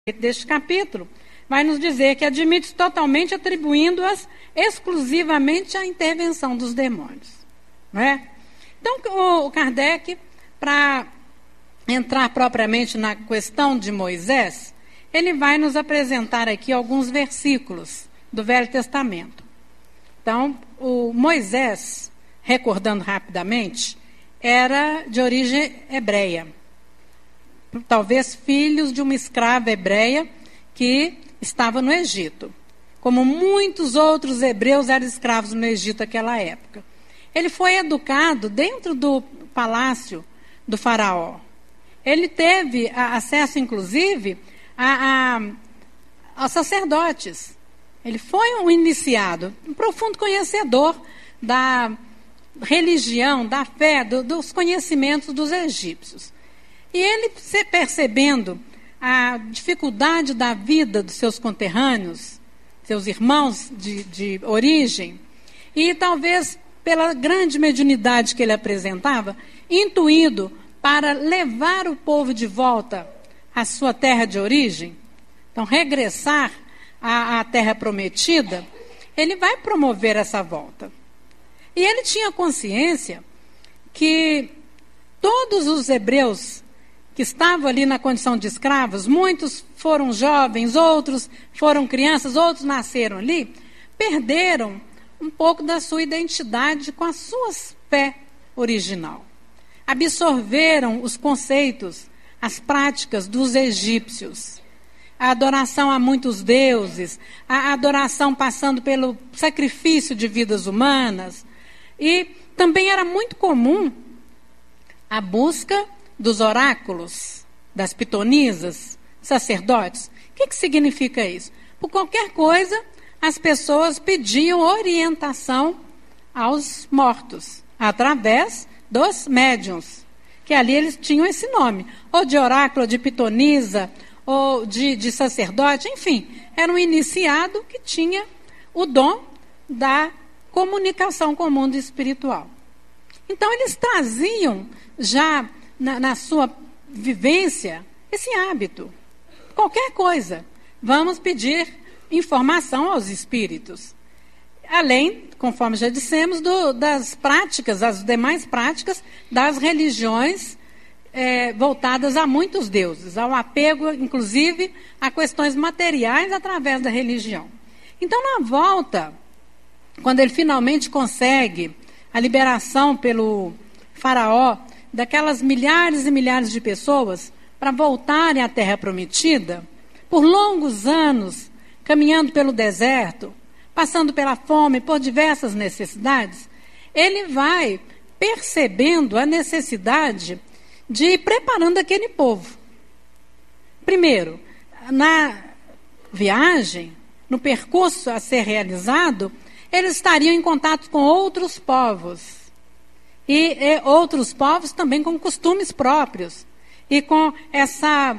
deste capítulo, vai nos dizer que admite totalmente atribuindo-as exclusivamente à intervenção dos demônios. Não é? Então, o Kardec, para entrar propriamente na questão de Moisés, ele vai nos apresentar aqui alguns versículos do Velho Testamento. Então, o Moisés, recordando rapidamente, era de origem hebreia. Talvez filhos de uma escrava hebreia que estava no Egito. Como muitos outros hebreus eram escravos no Egito naquela época. Ele foi educado dentro do palácio do faraó. Ele teve acesso, inclusive, aos sacerdotes. Ele foi um iniciado, um profundo conhecedor da religião, da fé, dos conhecimentos dos egípcios. E ele, percebendo a dificuldade da vida dos seus conterrâneos, seus irmãos de origem, e talvez pela grande mediunidade que ele apresentava, intuído para levar o povo de volta à sua terra de origem, então regressar à terra prometida, ele vai promover essa volta. E ele tinha consciência que todos os hebreus que estavam ali na condição de escravos, muitos foram jovens, outros foram crianças, outros nasceram ali, perderam um pouco da sua identidade com a sua fé original. Absorveram os conceitos, as práticas dos egípcios. A adoração a muitos deuses, a adoração passando pelo sacrifício de vidas humanas. E também era muito comum a busca dos oráculos, das pitonisas, sacerdotes. O que significa isso? Por qualquer coisa, as pessoas pediam orientação aos mortos, através dos médiuns, que ali eles tinham esse nome, ou de oráculo, ou de pitonisa, ou de sacerdote, enfim, era um iniciado que tinha o dom da comunicação com o mundo espiritual. Então, eles traziam já na sua vivência esse hábito. Qualquer coisa, vamos pedir informação aos espíritos. Além, conforme já dissemos, das práticas, as demais práticas das religiões voltadas a muitos deuses, ao apego, inclusive, a questões materiais através da religião. Então, na volta, quando ele finalmente consegue a liberação pelo faraó daquelas milhares e milhares de pessoas para voltarem à Terra Prometida, por longos anos, caminhando pelo deserto, passando pela fome, por diversas necessidades, ele vai percebendo a necessidade de ir preparando aquele povo. Primeiro, na viagem, no percurso a ser realizado, eles estariam em contato com outros povos. E outros povos também com costumes próprios. E com essa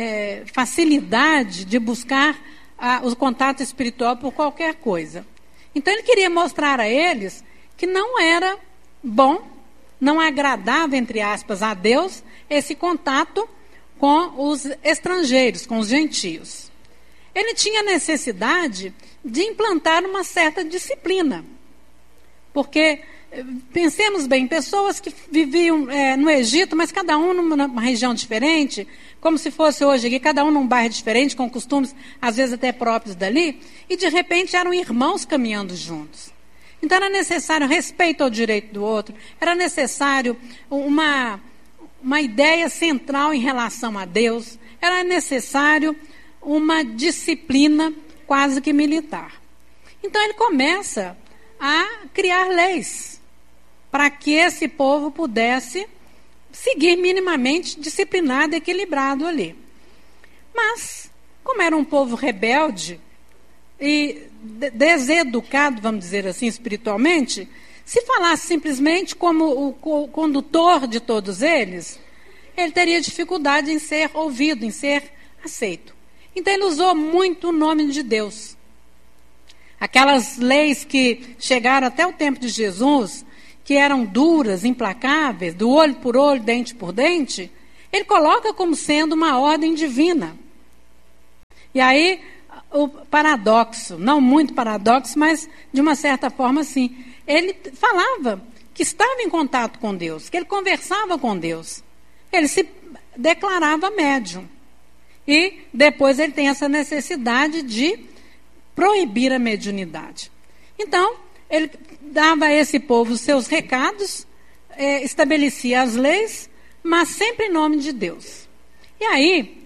facilidade de buscar o contato espiritual por qualquer coisa. Então ele queria mostrar a eles que não era bom, não agradava, entre aspas, a Deus, esse contato com os estrangeiros, com os gentios. Ele tinha necessidade de implantar uma certa disciplina. Porque, pensemos bem, pessoas que viviam no Egito, mas cada um numa região diferente, como se fosse hoje aqui, cada um num bairro diferente, com costumes, às vezes até próprios dali, e de repente eram irmãos caminhando juntos. Então era necessário respeito ao direito do outro, era necessário uma ideia central em relação a Deus, era necessário uma disciplina quase que militar. Então ele começa a criar leis para que esse povo pudesse seguir minimamente disciplinado e equilibrado ali. Mas, como era um povo rebelde e deseducado, vamos dizer assim, espiritualmente, se falasse simplesmente como o condutor de todos eles, ele teria dificuldade em ser ouvido, em ser aceito. Então ele usou muito o nome de Deus. Aquelas leis que chegaram até o tempo de Jesus, que eram duras, implacáveis, do olho por olho, dente por dente, ele coloca como sendo uma ordem divina. E aí, o paradoxo, não muito paradoxo, mas de uma certa forma sim. Ele falava que estava em contato com Deus, que ele conversava com Deus. Ele se declarava médium. E depois ele tem essa necessidade de proibir a mediunidade. Então, ele dava a esse povo os seus recados, estabelecia as leis, mas sempre em nome de Deus. E aí,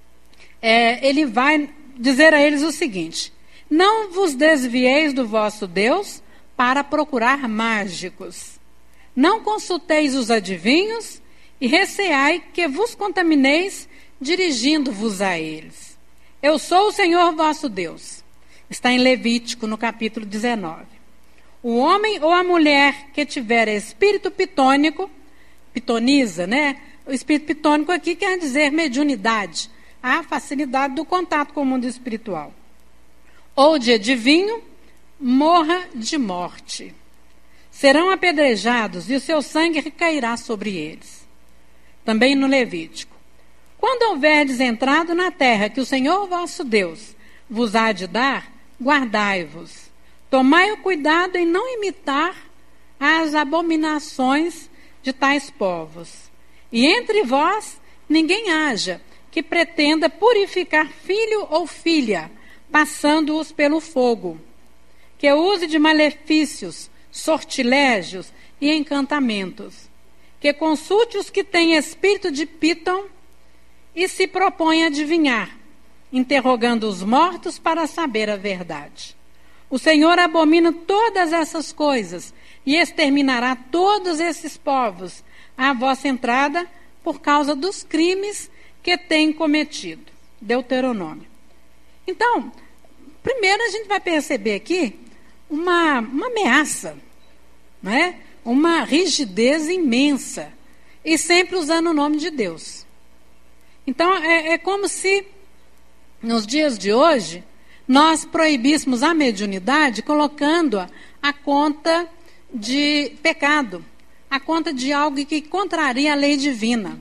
ele vai dizer a eles o seguinte: não vos desvieis do vosso Deus para procurar mágicos. Não consulteis os adivinhos e receai que vos contamineis dirigindo-vos a eles. Eu sou o Senhor vosso Deus. Está em Levítico, no capítulo 19. O homem ou a mulher que tiver espírito pitônico, pitoniza, né? O espírito pitônico aqui quer dizer mediunidade, a facilidade do contato com o mundo espiritual. Ou de adivinho, morra de morte. Serão apedrejados e o seu sangue recairá sobre eles. Também no Levítico. Quando houverdes entrado na terra que o Senhor vosso Deus vos há de dar, guardai-vos. Tomai o cuidado em não imitar as abominações de tais povos. E entre vós ninguém haja que pretenda purificar filho ou filha, passando-os pelo fogo, que use de malefícios, sortilégios e encantamentos, que consulte os que têm espírito de Piton e se propõe a adivinhar, interrogando os mortos para saber a verdade. O Senhor abomina todas essas coisas e exterminará todos esses povos à vossa entrada por causa dos crimes que têm cometido. Deuteronômio. Então, primeiro a gente vai perceber aqui uma ameaça, né? Uma rigidez imensa, e sempre usando o nome de Deus. Então, é como se, nos dias de hoje, nós proibíssemos a mediunidade colocando-a à conta de pecado, à conta de algo que contraria a lei divina.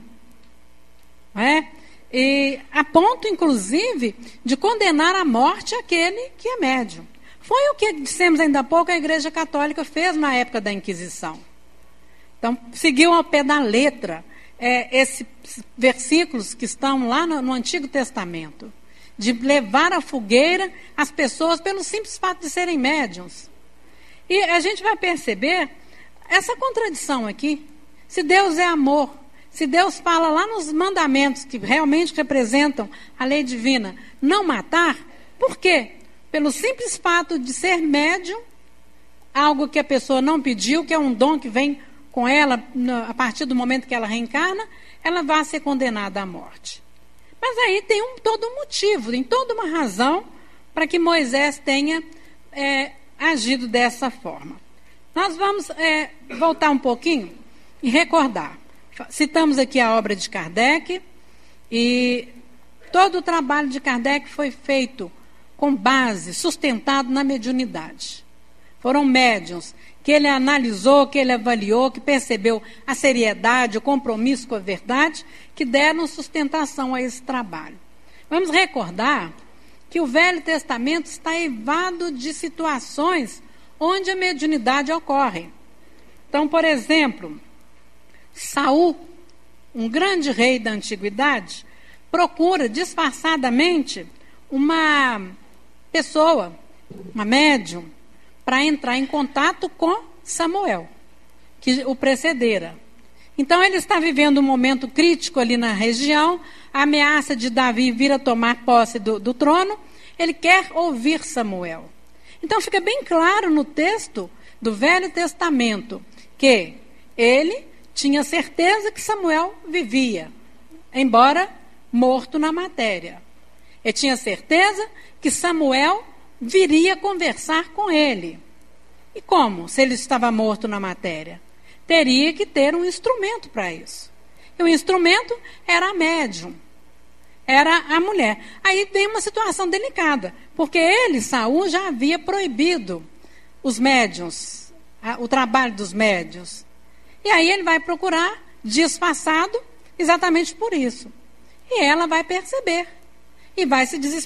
Não é? E a ponto, inclusive, de condenar à morte aquele que é médium. Foi o que dissemos ainda há pouco a Igreja Católica fez na época da Inquisição. Então, seguiu ao pé da letra esses versículos que estão lá no Antigo Testamento, de levar à fogueira as pessoas pelo simples fato de serem médiuns. E a gente vai perceber essa contradição aqui. Se Deus é amor, se Deus fala lá nos mandamentos que realmente representam a lei divina, não matar, por quê? Pelo simples fato de ser médium, algo que a pessoa não pediu, que é um dom que vem com ela a partir do momento que ela reencarna, ela vai ser condenada à morte. Mas aí tem todo um motivo, tem toda uma razão para que Moisés tenha agido dessa forma. Nós vamos voltar um pouquinho e recordar. Citamos aqui a obra de Kardec, e todo o trabalho de Kardec foi feito com base, sustentado na mediunidade. Foram médiuns que ele analisou, que ele avaliou, que percebeu a seriedade, o compromisso com a verdade, que deram sustentação a esse trabalho. Vamos recordar que o Velho Testamento está eivado de situações onde a mediunidade ocorre. Então, por exemplo, Saul, um grande rei da antiguidade, procura disfarçadamente uma pessoa, uma médium, para entrar em contato com Samuel, que o precedera. Então ele está vivendo um momento crítico ali na região, a ameaça de Davi vir a tomar posse do trono, ele quer ouvir Samuel. Então fica bem claro no texto do Velho Testamento que ele tinha certeza que Samuel vivia, embora morto na matéria. Ele tinha certeza que Samuel viria conversar com ele. E como, se ele estava morto na matéria? Teria que ter um instrumento para isso. E o instrumento era a médium, era a mulher. Aí vem uma situação delicada, porque ele, Saul, já havia proibido os médiuns, o trabalho dos médiuns. E aí ele vai procurar, disfarçado, exatamente por isso. E ela vai perceber. E vai se